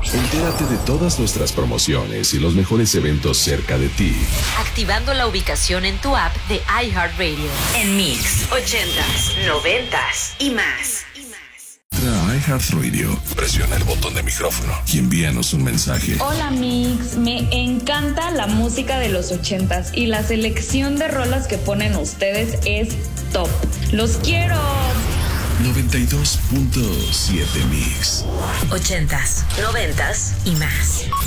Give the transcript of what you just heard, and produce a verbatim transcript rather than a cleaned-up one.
Entérate de todas nuestras promociones y los mejores eventos cerca de ti, activando la ubicación en tu app de iHeartRadio. En Mix, ochentas, noventas y más. Entra a iHeartRadio, presiona el botón de micrófono y envíanos un mensaje. Hola Mix, me encanta la música de los ochentas y la selección de rolas que ponen ustedes es top. ¡Los quiero! noventa y dos punto siete Mix. Ochentas, noventas y más.